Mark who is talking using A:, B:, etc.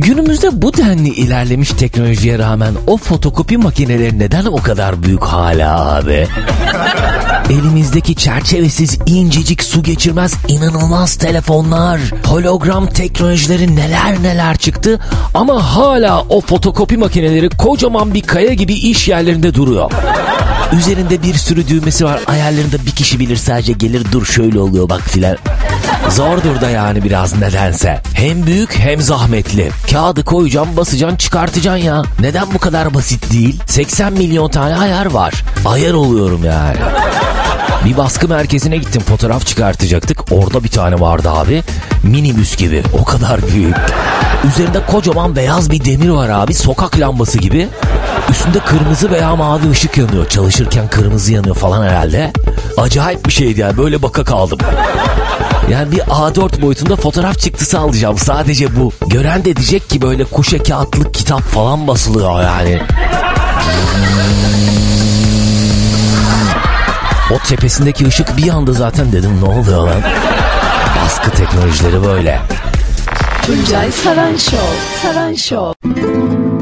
A: Günümüzde bu denli ilerlemiş teknolojiye rağmen o fotokopi makineleri neden o kadar büyük hala abi? Elimizdeki çerçevesiz, incecik, su geçirmez inanılmaz telefonlar, hologram teknolojileri neler çıktı ama hala o fotokopi makineleri kocaman bir kaya gibi iş yerlerinde duruyor. Üzerinde bir sürü düğmesi var. Ayarlarında bir kişi bilir, sadece gelir dur şöyle oluyor bak filan. Zordur da yani biraz nedense. Hem büyük hem zahmetli. Kağıdı koyacaksın, basacaksın, çıkartacaksın ya. Neden bu kadar basit değil? 80 milyon tane ayar var. Ayar oluyorum yani. Bir baskı merkezine gittim, fotoğraf çıkartacaktık. Orada bir tane vardı abi. Minibüs gibi. O kadar büyük. Üzerinde kocaman beyaz bir demir var abi. Sokak lambası gibi. Üstünde kırmızı veya mavi ışık yanıyor. Çalışırken kırmızı yanıyor falan herhalde. Acayip bir şeydi yani. Böyle baka kaldım. Yani bir A4 boyutunda fotoğraf çıktısı alacağım. Sadece bu. Gören de diyecek ki böyle kuşe kağıtlık kitap falan basılıyor yani. O tepesindeki ışık bir anda zaten dedim ne oluyor lan? Baskı teknolojileri böyle.
B: Tuncay Saran Show.